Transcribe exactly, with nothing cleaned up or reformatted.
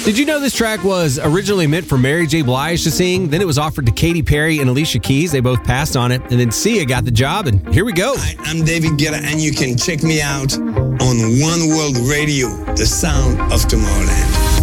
Did you know this track was originally meant for Mary J. Blige to sing? Then it was offered to Katy Perry and Alicia Keys. They both passed on it. And then Sia got the job, and here we go. Hi, I'm David Guetta, and you can check me out on One World Radio, the sound of Tomorrowland.